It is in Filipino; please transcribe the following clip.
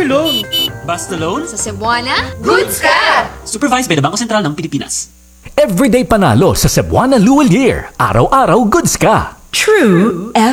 Super loan. Basta loan? Sa Cebuana, Goods ka! Supervised by the Bangko Sentral ng Pilipinas. Everyday panalo sa Cebuana Luwal Year. Araw-araw goods ka. True